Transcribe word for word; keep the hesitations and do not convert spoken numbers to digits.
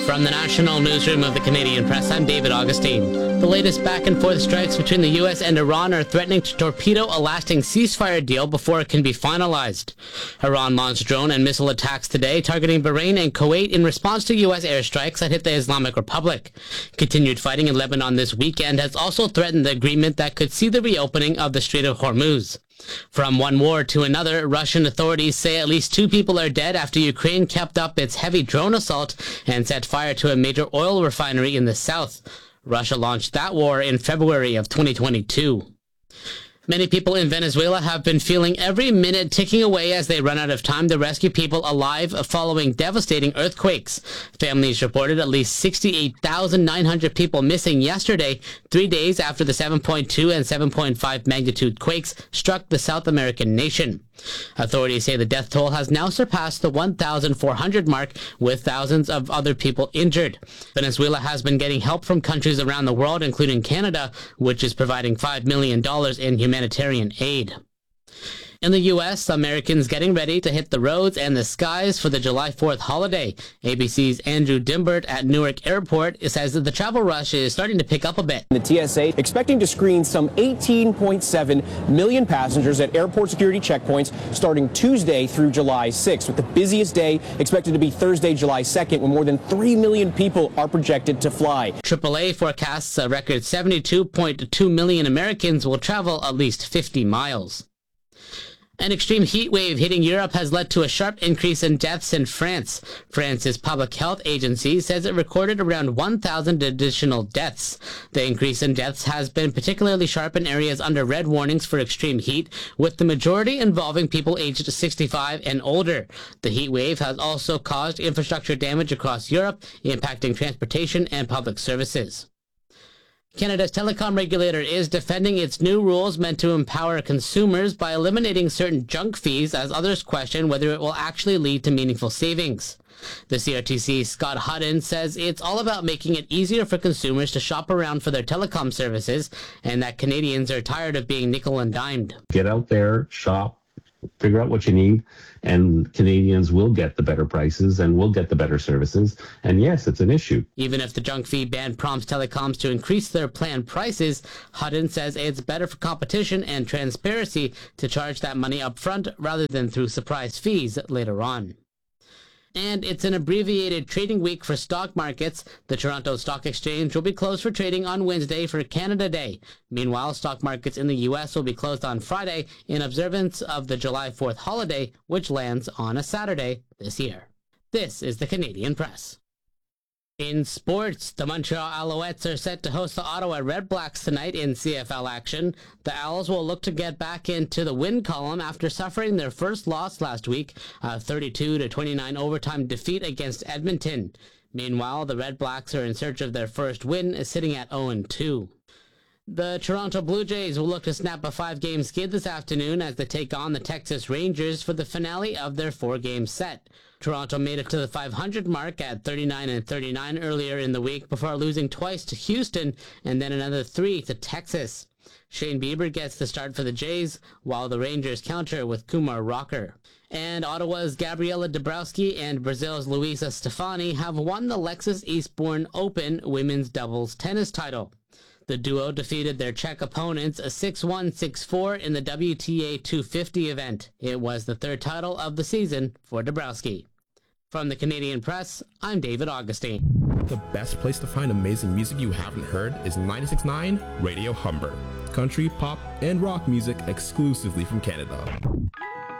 From the national newsroom of the Canadian Press, I'm David Augustine. The latest back-and-forth strikes between the U S and Iran are threatening to torpedo a lasting ceasefire deal before it can be finalized. Iran launched drone and missile attacks today, targeting Bahrain and Kuwait in response to U S airstrikes that hit the Islamic Republic. Continued fighting in Lebanon this weekend has also threatened the agreement that could see the reopening of the Strait of Hormuz. From one war to another, Russian authorities say at least two people are dead after Ukraine kept up its heavy drone assault and set fire to a major oil refinery in the south. Russia launched that war in February of twenty twenty-two. Many people in Venezuela have been feeling every minute ticking away as they run out of time to rescue people alive following devastating earthquakes. Families reported at least sixty-eight thousand nine hundred people missing yesterday, three days after the seven point two and seven point five magnitude quakes struck the South American nation. Authorities say the death toll has now surpassed the one thousand four hundred mark, with thousands of other people injured. Venezuela has been getting help from countries around the world, including Canada, which is providing five million dollars in humanitarian aid. In the U S, Americans getting ready to hit the roads and the skies for the July fourth holiday. A B C's Andrew Dimbert at Newark Airport says that the travel rush is starting to pick up a bit. The T S A expecting to screen some eighteen point seven million passengers at airport security checkpoints starting Tuesday through July sixth, with the busiest day expected to be Thursday, July second, when more than three million people are projected to fly. triple A forecasts a record seventy-two point two million Americans will travel at least fifty miles. An extreme heat wave hitting Europe has led to a sharp increase in deaths in France. France's public health agency says it recorded around one thousand additional deaths. The increase in deaths has been particularly sharp in areas under red warnings for extreme heat, with the majority involving people aged sixty-five and older. The heat wave has also caused infrastructure damage across Europe, impacting transportation and public services. Canada's telecom regulator is defending its new rules meant to empower consumers by eliminating certain junk fees, as others question whether it will actually lead to meaningful savings. The C R T C's Scott Hutton says it's all about making it easier for consumers to shop around for their telecom services, and that Canadians are tired of being nickel and dimed. Get out there, shop, figure out what you need, and Canadians will get the better prices and will get the better services. And yes, it's an issue. Even if the junk fee ban prompts telecoms to increase their plan prices, Hutton says it's better for competition and transparency to charge that money up front rather than through surprise fees later on. And it's an abbreviated trading week for stock markets. The Toronto Stock Exchange will be closed for trading on Wednesday for Canada Day. Meanwhile, stock markets in the U S will be closed on Friday in observance of the July fourth holiday, which lands on a Saturday this year. This is the Canadian Press. In sports, the Montreal Alouettes are set to host the Ottawa Redblacks tonight in C F L action. The Owls will look to get back into the win column after suffering their first loss last week, a thirty-two to twenty-nine overtime defeat against Edmonton. Meanwhile, the Redblacks are in search of their first win, sitting at oh and two. The Toronto Blue Jays will look to snap a five-game skid this afternoon as they take on the Texas Rangers for the finale of their four-game set. Toronto made it to the five hundred mark at thirty-nine and thirty-nine earlier in the week before losing twice to Houston and then another three to Texas. Shane Bieber gets the start for the Jays, while the Rangers counter with Kumar Rocker. And Ottawa's Gabriela Dabrowski and Brazil's Luisa Stefani have won the Lexus Eastbourne Open women's doubles tennis title. The duo defeated their Czech opponents six one, six four in the W T A two fifty event. It was the third title of the season for Dabrowski. From the Canadian Press, I'm David Augustine. The best place to find amazing music you haven't heard is ninety-six point nine Radio Humber. Country, pop, and rock music exclusively from Canada.